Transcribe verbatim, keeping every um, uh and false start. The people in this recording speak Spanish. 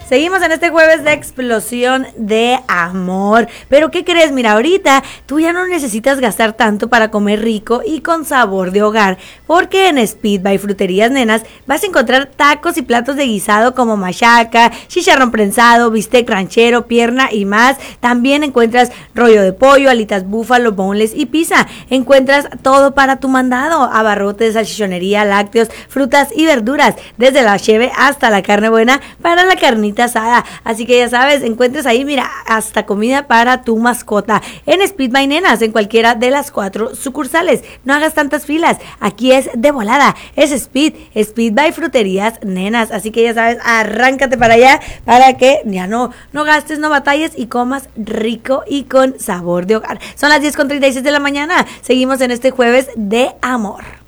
Seguimos en este jueves de explosión de amor. Pero ¿qué crees? Mira, ahorita tú ya no necesitas gastar tanto para comer rico y con sabor de hogar, porque en Speed by Fruterías Nenas vas a encontrar tacos y platos de guisado como machaca, chicharrón prensado, bistec ranchero, pierna y más. También encuentras rollo de pollo, alitas búfalo, boneless y pizza. Encuentras todo para tu mandado: abarrotes, salchichonería, lácteos, frutas y verduras, desde la cheve hasta la carne buena para la carnita asada. Así que ya sabes, encuentres ahí, mira, hasta comida para tu mascota en Speed by Nenas, en cualquiera de las cuatro sucursales. No hagas tantas filas, aquí es de volada, es Speed, Speed by Fruterías Nenas. Así que ya sabes, arráncate para allá para que ya no, no gastes, no batalles y comas rico y con sabor de hogar. Son las diez con treinta y seis de la mañana, seguimos en este jueves de amor.